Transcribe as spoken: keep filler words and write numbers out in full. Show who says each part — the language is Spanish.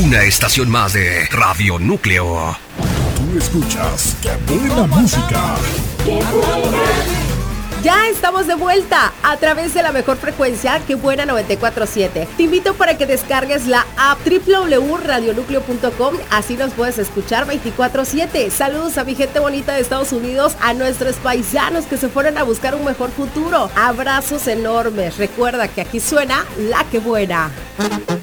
Speaker 1: Una estación más de Radio Núcleo.
Speaker 2: Tú escuchas ¡Qué buena música! ¡Qué buena!
Speaker 3: Ya estamos de vuelta a través de la mejor frecuencia, Qué Buena noventa y cuatro punto siete. Te invito para que descargues la app doble u doble u doble u punto radio núcleo punto com, así nos puedes escuchar veinticuatro siete. Saludos a mi gente bonita de Estados Unidos, a nuestros paisanos que se fueron a buscar un mejor futuro. Abrazos enormes. Recuerda que aquí suena la Qué Buena.